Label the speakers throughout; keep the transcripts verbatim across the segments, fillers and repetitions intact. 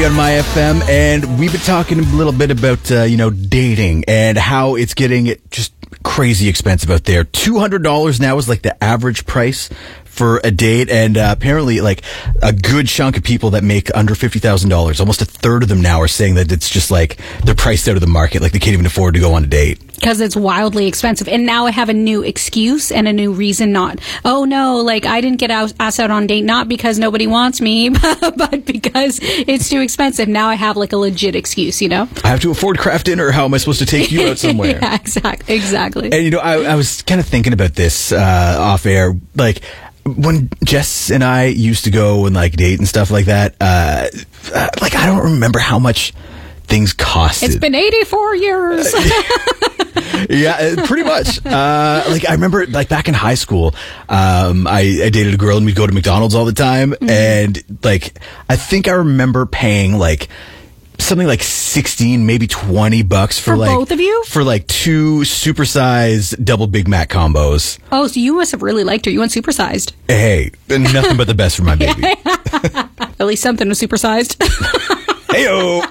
Speaker 1: On My F M, and we've been talking a little bit about uh, you know dating and how it's getting just crazy expensive out there. Two hundred dollars now is like the average price for a date, and uh, apparently like a good chunk of people that make under fifty thousand dollars, almost a third of them now are saying that it's just like they're priced out of the market, like they can't even afford to go on a date.
Speaker 2: Because it's wildly expensive. And now I have a new excuse and a new reason not. Oh, no, like, I didn't get out, asked out on a date, not because nobody wants me, but because it's too expensive. Now I have, like, a legit excuse, you know?
Speaker 1: I have to afford craft dinner. How am I supposed to take you out somewhere?
Speaker 2: Yeah, exactly. exactly.
Speaker 1: And, you know, I, I was kind of thinking about this uh, off air. Like, when Jess and I used to go and, like, date and stuff like that, uh, uh, like, I don't remember how much things costed.
Speaker 2: It's been eighty-four years.
Speaker 1: Yeah, pretty much. Uh, like I remember, like back in high school, um, I, I dated a girl and we'd go to McDonald's all the time, mm-hmm. and like I think I remember paying like something like sixteen, maybe twenty bucks for,
Speaker 2: for
Speaker 1: like
Speaker 2: both of you
Speaker 1: for like two supersized double Big Mac combos.
Speaker 2: Oh, so you must have really liked her. You went supersized.
Speaker 1: Hey, nothing but the best for my baby.
Speaker 2: At least something was supersized.
Speaker 1: Heyo.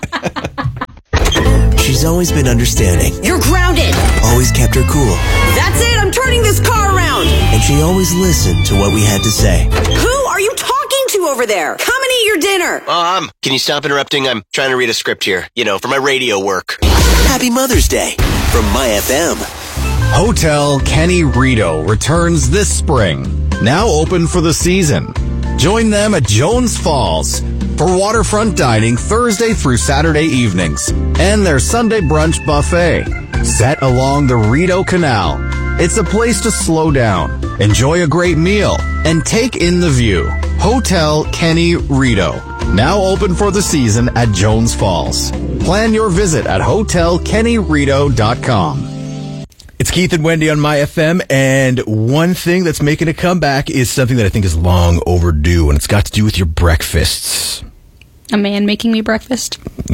Speaker 3: She's always been understanding.
Speaker 4: You're grounded.
Speaker 3: Always kept her cool.
Speaker 4: That's it, I'm turning this car around.
Speaker 3: And she always listened to what we had to say.
Speaker 4: Who are you talking to over there? Come and eat your dinner.
Speaker 5: Mom, can you stop interrupting? I'm trying to read a script here, you know, for my radio work.
Speaker 3: Happy Mother's Day from My F M.
Speaker 6: Hotel Kenny Rito returns this spring. Now open for the season. Join them at Jones Falls for waterfront dining Thursday through Saturday evenings and their Sunday brunch buffet set along the Rideau Canal. It's a place to slow down, enjoy a great meal, and take in the view. Hotel Kenny Rito, now open for the season at Jones Falls. Plan your visit at hotel kenny rito dot com.
Speaker 1: It's Keith and Wendy on My F M, and one thing that's making a comeback is something that I think is long overdue, and it's got to do with your breakfasts.
Speaker 2: A man making me breakfast?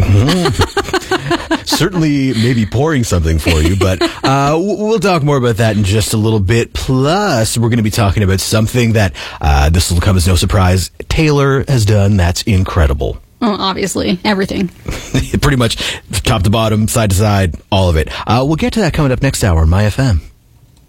Speaker 1: Mm-hmm. Certainly maybe pouring something for you, but uh, we'll talk more about that in just a little bit. Plus, we're going to be talking about something that, uh, this will come as no surprise, Taylor has done that's incredible.
Speaker 2: Oh, obviously. Everything.
Speaker 1: Pretty much top to bottom, side to side, all of it. Uh, we'll get to that coming up next hour on My F M.